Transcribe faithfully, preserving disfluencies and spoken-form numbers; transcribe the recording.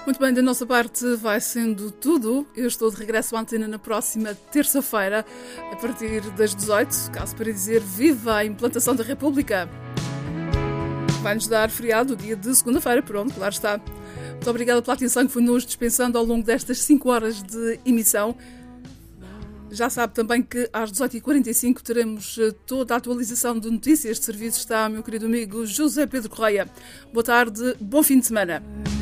Muito bem, da nossa parte vai sendo tudo. Eu estou de regresso à antena na próxima terça-feira, a partir das dezoito, caso para dizer viva a implantação da República. Vai-nos dar feriado o dia de segunda-feira, pronto, claro está. Muito obrigada pela atenção que foi nos dispensando ao longo destas cinco horas de emissão. Já sabe também que às dezoito e quarenta e cinco teremos toda a atualização de notícias de serviço. Está meu querido amigo José Pedro Correia. Boa tarde, bom fim de semana.